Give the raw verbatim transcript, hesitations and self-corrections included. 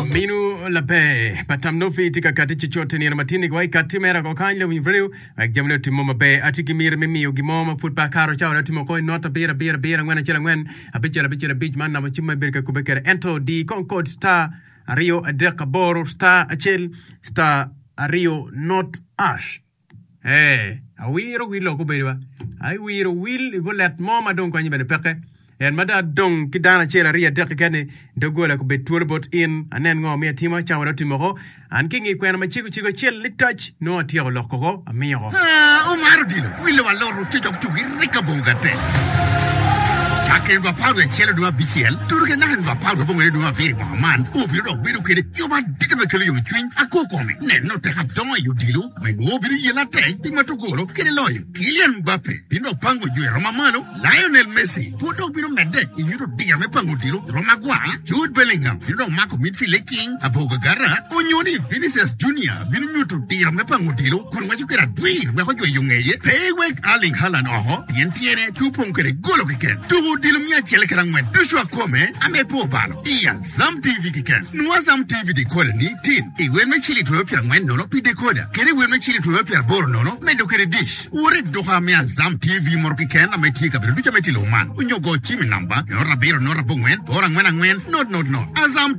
Minu lape patam no fi tika kati chichote ni ramatini kwa ikati mera kwa kanyle winvreu akjamle timoma be atiki mir mimi ogimoma futba karo chao na timo ko nota bera bera bera ngwana chela ngwen abichela bichela big man na machima berka kubekere ento di Concord star Rio adeka boro star achel star Rio not ash eh awiro wilo ko beriwa ai wiro wil igolat moma don kwa nyibene peke en mada dong kidana chela ria deka kane dogola ko betul bot in anen ngo me tima chawo timo ko an kingi kwena machigo chigo chel litach no tiyo lokko amigo ah o marudino wilo waloro tijo kutugi rekabongate Aken va paru chelo do bcl turu ke nahan va paru bongo do beri man o bi do bi do ke yo man dikaba chelo yo twin akoko me ne no te hab tomo yo dilu me no bi yela tay ti matugolo ke lo Kylian Mbappe bi no pango ju Roma mano Lionel Messi poto bi no mede yo do dia me pango dilu Roma gwa Jude Bellingham bi no mako midfield king aboga gara onyoni Vinicius Junior bi no to dia me pango dilu kon ma jukera dwir me ko jo yo ngeye pewe Erling Haaland oho tiene tu ponkere golo ke ken tu dilumia chele karang men dushwa kome ame po balo iya Zam T V kiken nuwa Zam T V de kore ni tin e wen me chili to yapira men nono pi de koda kere wen me chili to yapira bor nono me do kere dish ure do ha me Zam T V mor kiken ame tika bero ducha me tilo man unyo go chimi namba no rabiro no rabongwen orang men angwen not not no Azam